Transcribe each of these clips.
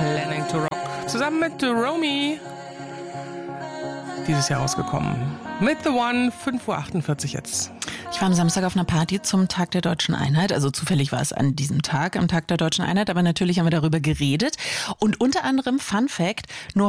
Planning to Rock. Zusammen mit Romy. Dieses Jahr rausgekommen. Mit The One, 5.48 Uhr jetzt. Ich war am Samstag auf einer Party zum Tag der Deutschen Einheit. Also zufällig war es an diesem Tag, am Tag der Deutschen Einheit. Aber natürlich haben wir darüber geredet. Und unter anderem, Fun Fact, nur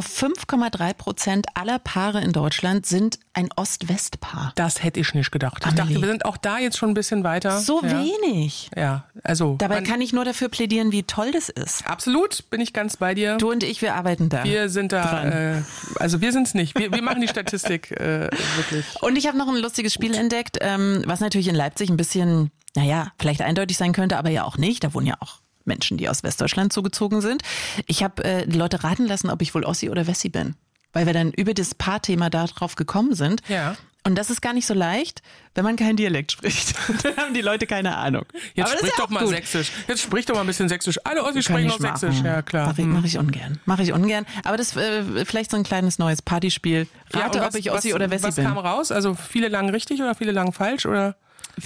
5,3% aller Paare in Deutschland sind ein Ost-West-Paar. Das hätte ich nicht gedacht. Ich dachte, wir sind auch da jetzt schon ein bisschen weiter. So wenig. Ja, also. Dabei kann ich nur dafür plädieren, wie toll das ist. Absolut, bin ich ganz bei dir. Du und ich, wir arbeiten da. Wir sind da, also wir sind es nicht. Wir machen die Statistik wirklich. Und ich habe noch ein lustiges Spiel entdeckt, was natürlich in Leipzig ein bisschen, vielleicht eindeutig sein könnte, aber ja auch nicht. Da wohnen ja auch Menschen, die aus Westdeutschland zugezogen sind. Ich habe die Leute raten lassen, ob ich wohl Ossi oder Wessi bin. Weil wir dann über das Paarthema da drauf gekommen sind. Ja. Und das ist gar nicht so leicht, wenn man keinen Dialekt spricht. Dann haben die Leute keine Ahnung. Jetzt sprich doch mal Sächsisch. Jetzt sprich doch mal ein bisschen Sächsisch. Alle Ossi sprechen noch Sächsisch. Ja, klar. Mach ich ungern. Aber das vielleicht so ein kleines neues Partyspiel. Rate, ob ich Ossi oder Wessi bin. Was kam raus? Also viele lagen richtig oder viele lagen falsch? Oder?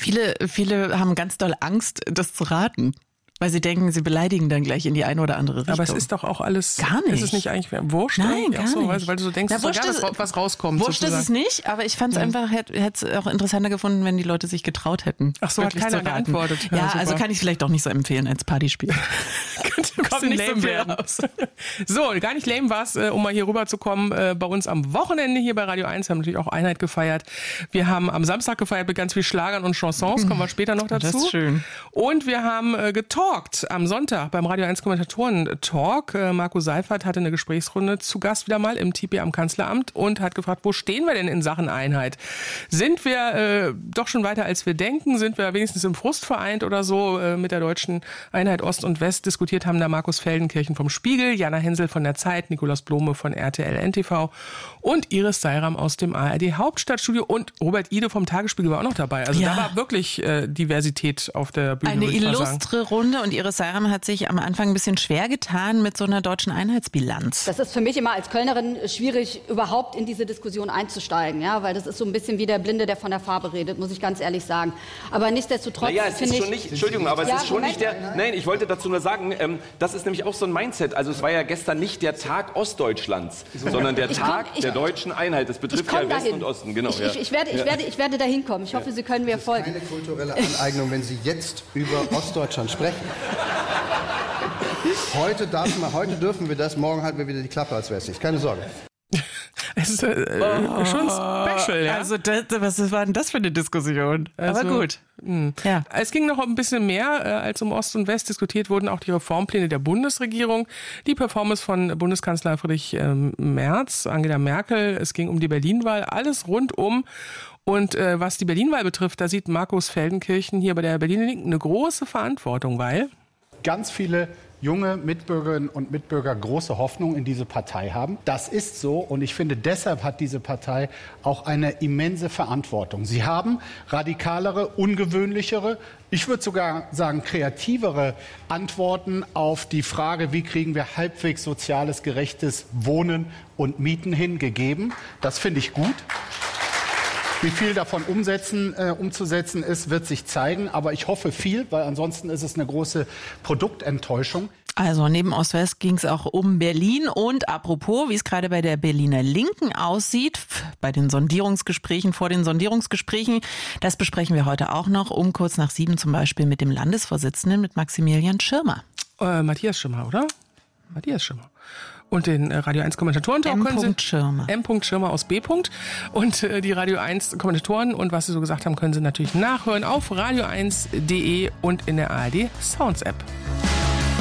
Viele haben ganz doll Angst, das zu raten. Weil sie denken, sie beleidigen dann gleich in die eine oder andere Richtung. Aber es ist doch auch alles... Gar nicht. Ist es nicht eigentlich wurscht? Nein, gar nicht. Weil du so denkst, dass was rauskommt. Wurscht ist es nicht, aber ich fand es einfach, hätte es auch interessanter gefunden, wenn die Leute sich getraut hätten. Ach so, hat keiner geantwortet. Ja, also kann ich vielleicht auch nicht so empfehlen als Partyspiel. Kommt nicht so werden. So, gar nicht lame war es, um mal hier rüberzukommen. Bei uns am Wochenende hier bei Radio 1 haben natürlich auch Einheit gefeiert. Wir haben am Samstag gefeiert mit ganz viel Schlagern und Chansons, kommen wir später noch dazu. Das ist schön. Und wir haben getalkt am Sonntag beim Radio 1 Kommentatoren-Talk. Marco Seifert hatte eine Gesprächsrunde zu Gast wieder mal im Tipi am Kanzleramt und hat gefragt, wo stehen wir denn in Sachen Einheit? Sind wir doch schon weiter, als wir denken? Sind wir wenigstens im Frust vereint oder so mit der deutschen Einheit Ost und West? Diskutiert haben da Markus Feldenkirchen vom Spiegel, Jana Hensel von der Zeit, Nikolaus Blome von RTL NTV und Iris Seiram aus dem ARD Hauptstadtstudio und Robert Ide vom Tagesspiegel war auch noch dabei. Also da war wirklich Diversität auf der Bühne. Eine illustre Runde und Iris Seiram hat sich am Anfang ein bisschen schwer getan mit so einer deutschen Einheitsbilanz. Das ist für mich immer als Kölnerin schwierig, überhaupt in diese Diskussion einzusteigen, ja, weil das ist so ein bisschen wie der Blinde, der von der Farbe redet, muss ich ganz ehrlich sagen. Aber nichtsdestotrotz finde ich... Entschuldigung, aber es ist schon nicht der... Nein, ich wollte dazu nur sagen, das ist nämlich auch so ein Mindset. Also es war ja gestern nicht der Tag Ostdeutschlands, sondern der Tag der deutschen Einheit. Das betrifft ja West und Osten. Genau, ich werde dahin kommen. Ich hoffe, Sie können mir folgen. Keine kulturelle Aneignung, wenn Sie jetzt über Ostdeutschland sprechen. Heute dürfen wir das, morgen halten wir wieder die Klappe als Wessis. Keine Sorge. Es ist schon special, ja. Also was war denn das für eine Diskussion? Also, aber gut. Ja. Es ging noch ein bisschen mehr als um Ost und West. Diskutiert wurden auch die Reformpläne der Bundesregierung, die Performance von Bundeskanzler Friedrich Merz, Angela Merkel. Es ging um die Berlin-Wahl, alles rundum. Und was die Berlin-Wahl betrifft, da sieht Markus Feldenkirchen hier bei der Berliner Linken eine große Verantwortung, weil ganz viele junge Mitbürgerinnen und Mitbürger große Hoffnung in diese Partei haben. Das ist so und ich finde, deshalb hat diese Partei auch eine immense Verantwortung. Sie haben radikalere, ungewöhnlichere, ich würde sogar sagen kreativere Antworten auf die Frage, wie kriegen wir halbwegs soziales, gerechtes Wohnen und Mieten hingegeben. Das finde ich gut. Wie viel davon umzusetzen ist, wird sich zeigen. Aber ich hoffe viel, weil ansonsten ist es eine große Produktenttäuschung. Also neben Ost-West ging es auch um Berlin. Und apropos, wie es gerade bei der Berliner Linken aussieht, bei den Sondierungsgesprächen, vor den Sondierungsgesprächen, das besprechen wir heute auch noch um kurz nach 7 zum Beispiel mit dem Landesvorsitzenden, mit Maximilian Schirmer. Matthias Schirmer, oder? Matthias Schirmer. Und den Radio 1 Kommentatoren-Talk können Sie... M. Schirmer aus B. Und die Radio 1 Kommentatoren und was Sie so gesagt haben, können Sie natürlich nachhören auf radio1.de und in der ARD Sounds App.